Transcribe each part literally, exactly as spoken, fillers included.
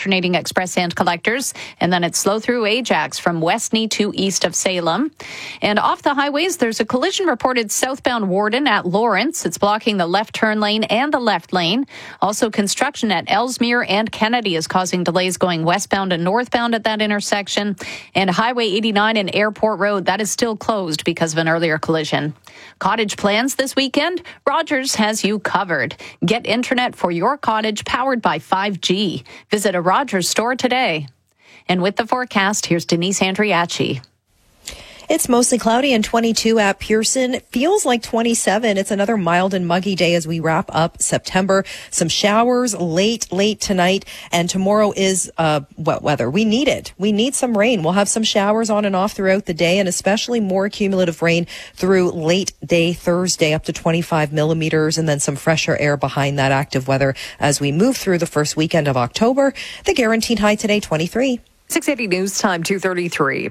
alternating express and collectors. And then it's slow through Ajax from Westney to east of Salem. And off the highways, there's a collision reported southbound Warden at Lawrence. It's blocking the left turn lane and the left lane. Also, construction at Ellesmere and Kennedy is causing delays going westbound and northbound at that intersection. And Highway eighty-nine and Airport Road, that is still closed because of an earlier collision. Cottage plans this weekend? Rogers has you covered. Get internet for your cottage powered by five G. Visit a Rogers store today. And with the forecast, here's Denise Andriachi. It's mostly cloudy and twenty-two at Pearson. Feels like twenty-seven. It's another mild and muggy day as we wrap up September. Some showers late, late tonight. And tomorrow is uh, wet weather. We need it. We need some rain. We'll have some showers on and off throughout the day, and especially more cumulative rain through late day Thursday, up to twenty-five millimeters, and then some fresher air behind that active weather as we move through the first weekend of October. The guaranteed high today, twenty-three. six eighty News Time, two thirty-three.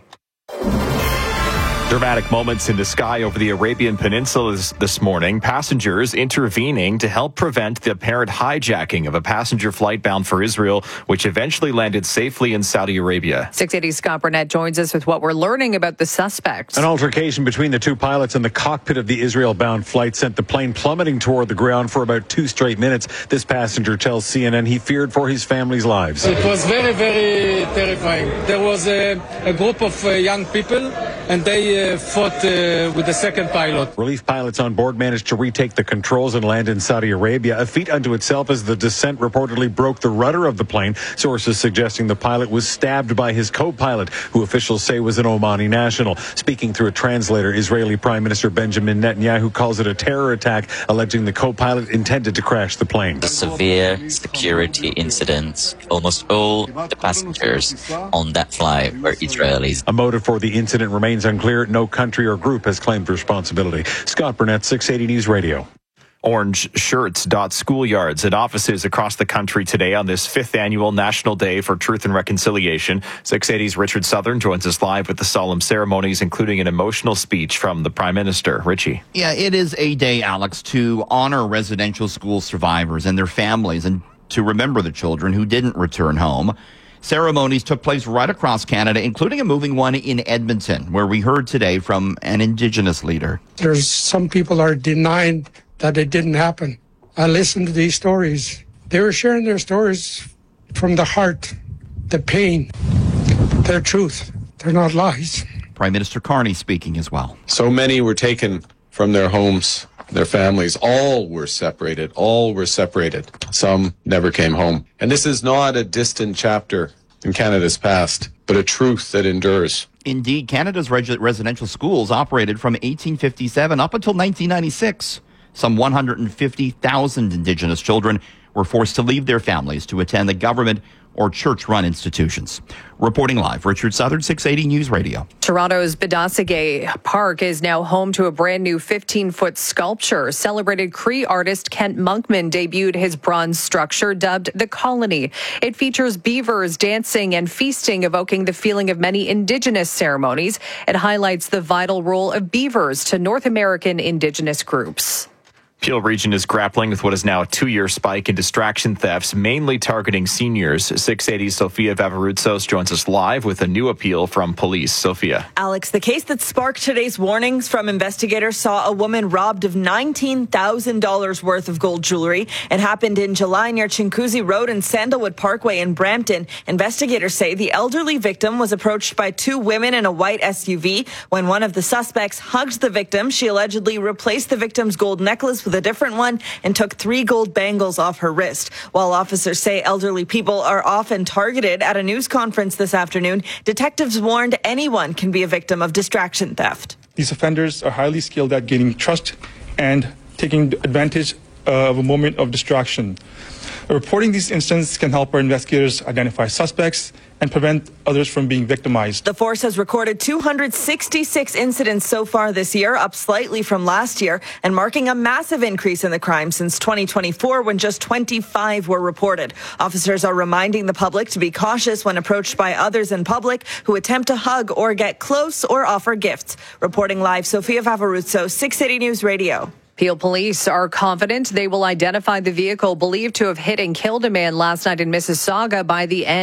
Dramatic moments in the sky over the Arabian Peninsula this morning. Passengers intervening to help prevent the apparent hijacking of a passenger flight bound for Israel, which eventually landed safely in Saudi Arabia. six eighty Scott Burnett joins us with what we're learning about the suspect. An altercation between the two pilots in the cockpit of the Israel-bound flight sent the plane plummeting toward the ground for about two straight minutes. This passenger tells C N N he feared for his family's lives. It was very, very terrifying. There was a, a group of uh, young people, and they uh, fought uh, with the second pilot. Relief pilots on board managed to retake the controls and land in Saudi Arabia, a feat unto itself as the descent reportedly broke the rudder of the plane. Sources suggesting the pilot was stabbed by his co-pilot, who officials say was an Omani national. Speaking through a translator, Israeli Prime Minister Benjamin Netanyahu calls it a terror attack, alleging the co-pilot intended to crash the plane. A severe security incident. Almost all the passengers on that flight were Israelis. A motive for the incident remains unclear. No country or group has claimed responsibility. Scott Burnett, six eighty News Radio. Orange shirts dot schoolyards and offices across the country today on this fifth annual National Day for Truth and Reconciliation. six eighty's Richard Southern joins us live with the solemn ceremonies, including an emotional speech from the Prime Minister. Richie. Yeah, it is a day, Alex, to honor residential school survivors and their families and to remember the children who didn't return home. Ceremonies took place right across Canada, including a moving one in Edmonton, where we heard today from an Indigenous leader. There's some people are denying that it didn't happen. I listened to these stories. They were sharing their stories from the heart, the pain, their truth. They're not lies. Prime Minister Carney speaking as well. So many were taken from their homes, their families. All were separated. All were separated. Some never came home. And this is not a distant chapter in Canada's past, but a truth that endures. Indeed, Canada's reg- residential schools operated from eighteen fifty-seven up until nineteen ninety-six. Some one hundred fifty thousand Indigenous children were forced to leave their families to attend the government or church-run institutions. Reporting live, Richard Southern, six eighty News Radio. Toronto's Bedassigay Park is now home to a brand new fifteen-foot sculpture. Celebrated Cree artist Kent Monkman debuted his bronze structure dubbed The Colony. It features beavers dancing and feasting, evoking the feeling of many Indigenous ceremonies. It highlights the vital role of beavers to North American Indigenous groups. Peel Region is grappling with what is now a two-year spike in distraction thefts, mainly targeting seniors. six eighty's Sophia Vavaroutsos joins us live with a new appeal from police. Sophia. Alex, the case that sparked today's warnings from investigators saw a woman robbed of nineteen thousand dollars worth of gold jewelry. It happened in July near Chinguacousy Road and Sandalwood Parkway in Brampton. Investigators say the elderly victim was approached by two women in a white S U V. When one of the suspects hugged the victim, she allegedly replaced the victim's gold necklace with a different one and took three gold bangles off her wrist. While officers say elderly people are often targeted, at a news conference this afternoon, detectives warned anyone can be a victim of distraction theft. These offenders are highly skilled at gaining trust and taking advantage uh, of a moment of distraction. Reporting these incidents can help our investigators identify suspects and prevent others from being victimized. The force has recorded two hundred sixty-six incidents so far this year, up slightly from last year, and marking a massive increase in the crime since twenty twenty-four, when just twenty-five were reported. Officers are reminding the public to be cautious when approached by others in public who attempt to hug or get close or offer gifts. Reporting live, Sophia Vavaroutsos, six eighty News Radio. Peel police are confident they will identify the vehicle believed to have hit and killed a man last night in Mississauga by the end.